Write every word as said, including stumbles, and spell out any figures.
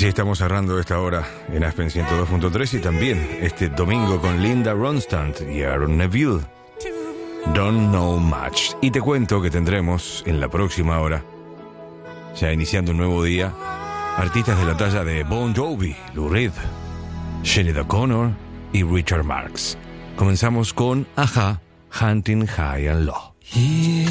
Así estamos cerrando esta hora en Aspen ciento dos punto tres y también este domingo con Linda Ronstadt y Aaron Neville. Don't Know Much. Y te cuento que tendremos en la próxima hora, ya iniciando un nuevo día, artistas de la talla de Bon Jovi, Lou Reed, Sinead O'Connor y Richard Marx. Comenzamos con Aja, Hunting High and Low.